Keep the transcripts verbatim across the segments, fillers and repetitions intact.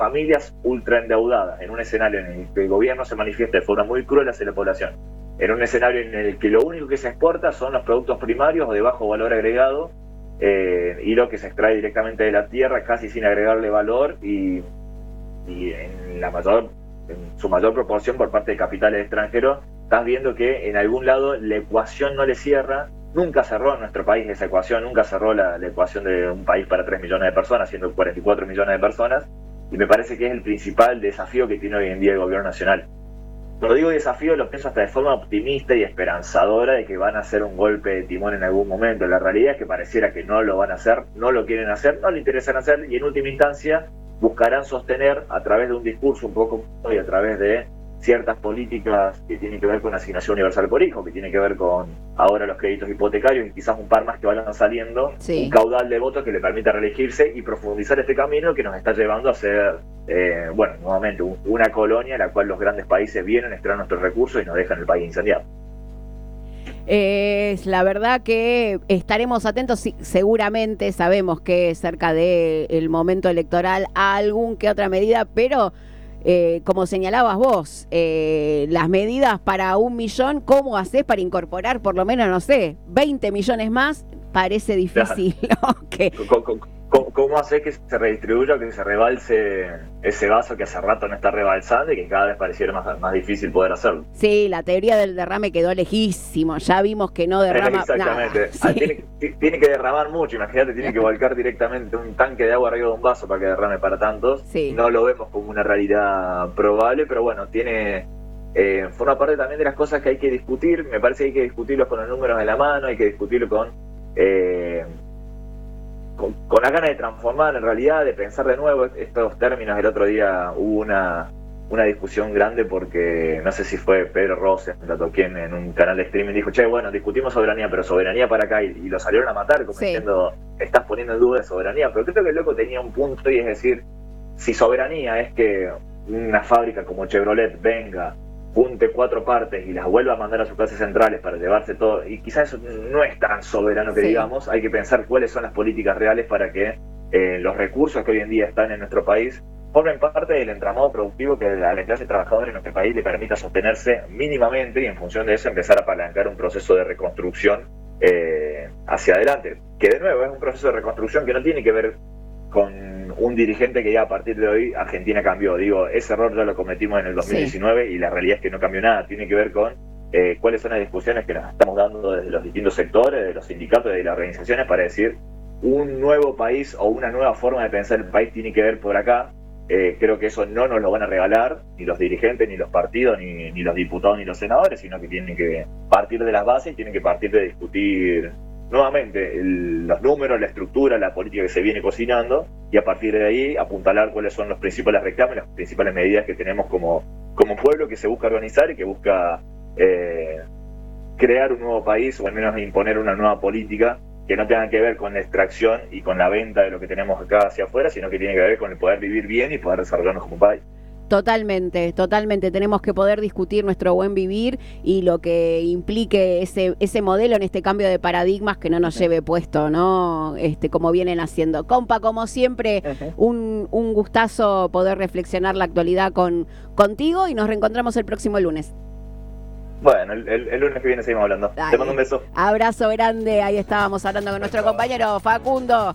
familias ultra endeudadas, en un escenario en el que el gobierno se manifiesta de forma muy cruel hacia la población, en un escenario en el que lo único que se exporta son los productos primarios o de bajo valor agregado, eh, y lo que se extrae directamente de la tierra casi sin agregarle valor, y, y en la mayor, en su mayor proporción por parte de capitales extranjeros, estás viendo que en algún lado la ecuación no le cierra. Nunca cerró en nuestro país esa ecuación, nunca cerró la, la ecuación de un país para tres millones de personas, siendo cuarenta y cuatro millones de personas, y me parece que es el principal desafío que tiene hoy en día el gobierno nacional. Cuando digo desafío, lo pienso hasta de forma optimista y esperanzadora de que van a hacer un golpe de timón en algún momento. La realidad es que pareciera que no lo van a hacer, no lo quieren hacer, no le interesan hacer, y en última instancia buscarán sostener a través de un discurso un poco y a través de ciertas políticas que tienen que ver con asignación universal por hijo, que tiene que ver con ahora los créditos hipotecarios y quizás un par más que vayan saliendo, sí. Un caudal de votos que le permita reelegirse y profundizar este camino que nos está llevando a ser, eh, bueno, nuevamente una colonia en la cual los grandes países vienen a extraer nuestros recursos y nos dejan el país incendiado. Es la verdad que estaremos atentos, sí, seguramente sabemos que cerca del momento electoral algún que otra medida, pero Eh, como señalabas vos, eh, las medidas para un millón, ¿cómo haces para incorporar por lo menos, no sé, veinte millones más? Parece difícil, ¿no? Que... ¿Cómo, cómo, cómo haces que se redistribuya, que se rebalse ese vaso que hace rato no está rebalsando y que cada vez pareciera más, más difícil poder hacerlo? Sí, la teoría del derrame quedó lejísimo, ya vimos que no derrama Exactamente. nada. Ah, sí. tiene, tiene que derramar mucho, imagínate, tiene que volcar directamente un tanque de agua arriba de un vaso para que derrame para tantos. Sí. No lo vemos como una realidad probable, pero bueno, tiene eh, forma parte también de las cosas que hay que discutir. Me parece que hay que discutirlos con los números en la mano, hay que discutirlo con... Eh, Con, con la gana de transformar en realidad, de pensar de nuevo estos términos. El otro día hubo una, una discusión grande porque no sé si fue Pedro Rosenblatt en un canal de streaming, dijo, che, bueno, discutimos soberanía, pero soberanía para acá, y, y lo salieron a matar como sí. diciendo, estás poniendo en duda de soberanía. Pero creo que el loco tenía un punto, y es decir, si soberanía es que una fábrica como Chevrolet venga, junte cuatro partes y las vuelva a mandar a sus clases centrales para llevarse todo, y quizás eso no es tan soberano que sí. digamos, hay que pensar cuáles son las políticas reales para que eh, los recursos que hoy en día están en nuestro país formen parte del entramado productivo que a la clase trabajadora en nuestro país le permita sostenerse mínimamente, y en función de eso empezar a apalancar un proceso de reconstrucción eh, hacia adelante, que de nuevo es un proceso de reconstrucción que no tiene que ver con un dirigente que ya a partir de hoy Argentina cambió. Digo, ese error ya lo cometimos en el dos mil diecinueve sí. y la realidad es que no cambió nada. Tiene que ver con eh, cuáles son las discusiones que nos estamos dando desde los distintos sectores, de los sindicatos y de las organizaciones, para decir un nuevo país o una nueva forma de pensar el país tiene que ver por acá. Eh, creo que eso no nos lo van a regalar ni los dirigentes, ni los partidos, ni, ni los diputados, ni los senadores, sino que tienen que partir de las bases y tienen que partir de discutir nuevamente el, los números, la estructura, la política que se viene cocinando, y a partir de ahí apuntalar cuáles son los principales reclamos, las principales medidas que tenemos como, como pueblo que se busca organizar y que busca eh, crear un nuevo país, o al menos imponer una nueva política que no tenga que ver con la extracción y con la venta de lo que tenemos acá hacia afuera, sino que tiene que ver con el poder vivir bien y poder desarrollarnos como país. Totalmente, totalmente. Tenemos que poder discutir nuestro buen vivir y lo que implique ese ese modelo en este cambio de paradigmas que no nos lleve puesto, ¿no? Este, como vienen haciendo. Compa, como siempre, uh-huh. un, un gustazo poder reflexionar la actualidad con contigo, y nos reencontramos el próximo lunes. Bueno, el, el, el lunes que viene seguimos hablando. Dale. Te mando un beso. Abrazo grande. Ahí estábamos hablando con nuestro compañero Facundo.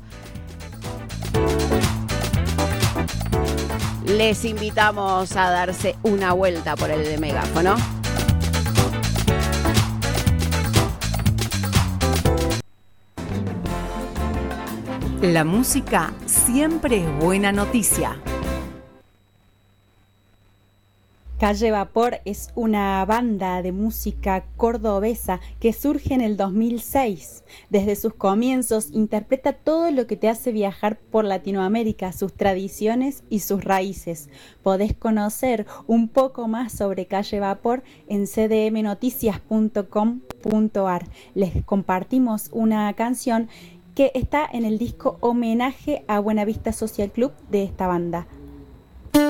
Les invitamos a darse una vuelta por el megáfono. La música siempre es buena noticia. Calle Vapor es una banda de música cordobesa que surge en el dos mil seis. Desde sus comienzos interpreta todo lo que te hace viajar por Latinoamérica, sus tradiciones y sus raíces. Podés conocer un poco más sobre Calle Vapor en c d m noticias punto com punto a r. Les compartimos una canción que está en el disco Homenaje a Buenavista Social Club de esta banda.